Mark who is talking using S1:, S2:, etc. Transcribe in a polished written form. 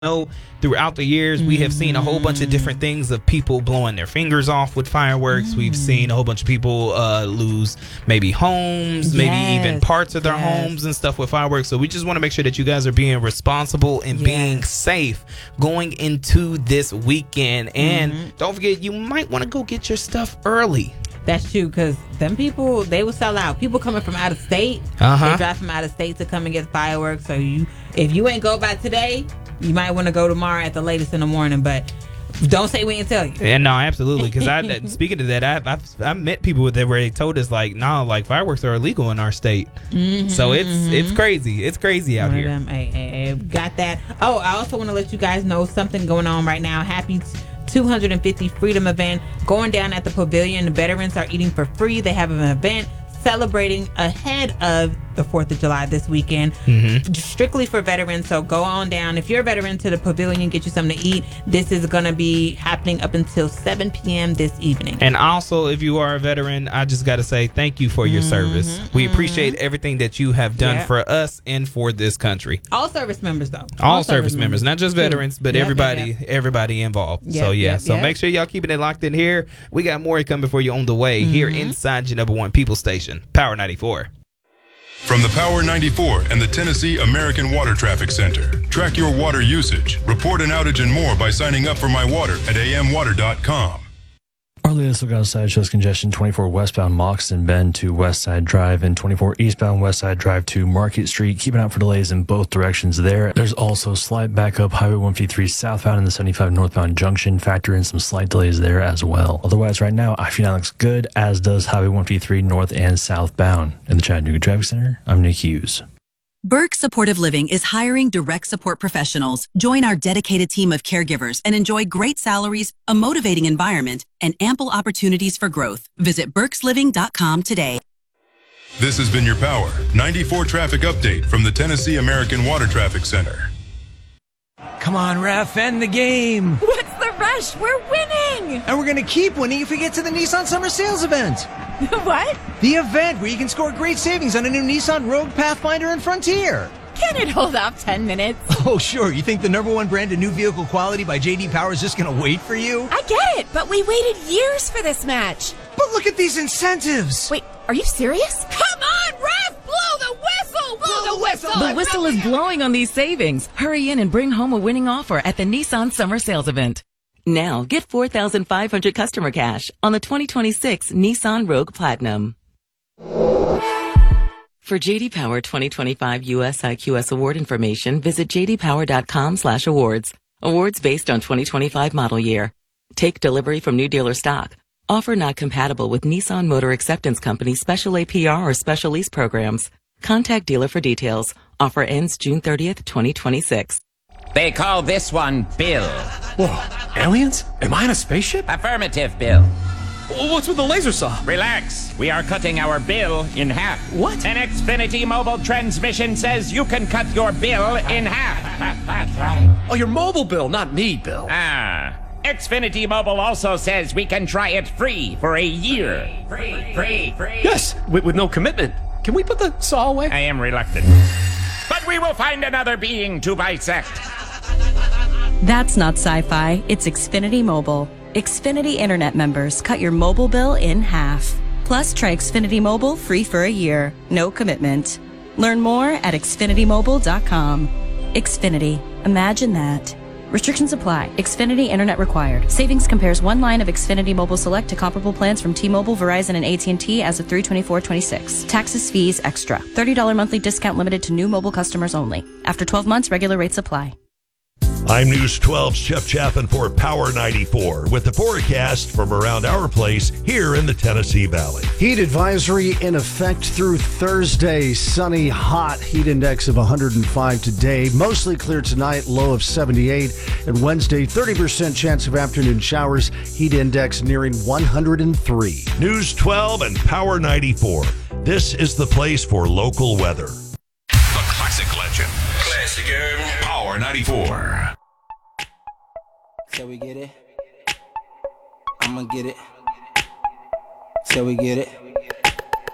S1: know throughout the years we have seen a whole bunch of different things of people blowing their fingers off with fireworks. We've seen a whole bunch of people lose maybe homes, maybe even parts of their homes and stuff with fireworks. So we just want to make sure that you guys are being responsible and being safe going into this weekend. And don't forget, you might want to go get your stuff early.
S2: That's true, because them people, they will sell out. People coming from out of state, they drive from out of state to come and get fireworks. So if you ain't go by today, you might want to go tomorrow at the latest in the morning, but don't say we didn't tell you.
S1: Yeah, no, absolutely. Because speaking to that, I've met people that where they told us like, no, like fireworks are illegal in our state. So it's crazy. It's crazy out here.
S2: Hey, got that. Oh, I also want to let you guys know something going on right now. Happy 250 Freedom event going down at the Pavilion. The veterans are eating for free. They have an event celebrating ahead of the 4th of July this weekend, strictly for veterans. So go on down. If you're a veteran, to the Pavilion, get you something to eat. This is going to be happening up until 7 p.m. this evening.
S1: And also, if you are a veteran, I just got to say thank you for your service. We appreciate everything that you have done for us and for this country.
S2: All service members, though.
S1: All service members, not just veterans, but everybody involved. So make sure y'all keeping it locked in here. We got more coming for you on the way here inside your number one people station, Power 94.
S3: From the Power 94 and the Tennessee American Water Traffic Center. Track your water usage, report an outage and more by signing up for My Water at amwater.com.
S4: Our latest look outside shows congestion 24 westbound Moxton Bend to West Side Drive and 24 eastbound West Side Drive to Market Street. Keep an eye out for delays in both directions there. There's also slight backup Highway 153 southbound in the 75 northbound junction. Factor in some slight delays there as well. Otherwise, right now, I-59 looks good, as does Highway 153 north and southbound. In the Chattanooga Traffic Center, I'm Nick Hughes.
S5: Burke Supportive Living is hiring direct support professionals. Join our dedicated team of caregivers and enjoy great salaries, a motivating environment, and ample opportunities for growth. Visit burkesliving.com today.
S3: This has been your Power 94 traffic update from the Tennessee American Water Traffic Center.
S6: Come on, ref, end the game.
S7: What's the rush? We're winning.
S6: And we're going to keep winning if we get to the Nissan Summer Sales event.
S7: What?
S6: The event where you can score great savings on a new Nissan Rogue, Pathfinder, and Frontier.
S7: Can it hold off 10 minutes?
S6: Oh, sure. You think the #1 brand of new vehicle quality by J.D. Power is just going to wait for you?
S7: I get it, but we waited years for this match.
S6: But look at these incentives.
S7: Wait, are you serious? Come on, ref! Blow the whistle! Blow the whistle!
S8: The whistle is blowing on these savings. Hurry in and bring home a winning offer at the Nissan Summer Sales event. Now, get 4,500 customer cash on the 2026 Nissan Rogue Platinum. For J.D. Power 2025 US IQS award information, visit jdpower.com/awards. Awards based on 2025 model year. Take delivery from new dealer stock. Offer not compatible with Nissan Motor Acceptance Company special APR or special lease programs. Contact dealer for details. Offer ends June 30th, 2026.
S9: They call this one Bill.
S10: Whoa, aliens? Am I in a spaceship?
S9: Affirmative, Bill.
S10: What's with the laser saw?
S9: Relax. We are cutting our bill in half.
S10: What?
S9: An Xfinity mobile transmission says you can cut your bill in half.
S10: Oh, your mobile bill, not me, Bill.
S9: Xfinity Mobile also says we can try it free for a year. Free.
S10: Yes, with no commitment. Can we put the saw away?
S9: I am reluctant. But we will find another being to bisect.
S11: That's not sci-fi, it's Xfinity Mobile. Xfinity Internet members cut your mobile bill in half. Plus, try Xfinity Mobile free for a year. No commitment. Learn more at xfinitymobile.com. Xfinity. Imagine that. Restrictions apply. Xfinity Internet required. Savings compares one line of Xfinity Mobile Select to comparable plans from T-Mobile, Verizon, and AT&T as of 3/24/26. Taxes, fees, extra. $30 monthly discount limited to new mobile customers only. After 12 months, regular rates apply.
S12: I'm News 12's Jeff Chapin for Power 94 with the forecast from around our place here in the Tennessee Valley.
S13: Heat advisory in effect through Thursday. Sunny, hot, heat index of 105 today. Mostly clear tonight, low of 78. And Wednesday, 30% chance of afternoon showers. Heat index nearing 103.
S12: News 12 and Power 94. This is the place for local weather.
S3: The classic legend. Classic Power 94.
S14: So we get it. I'ma get it. So we get it.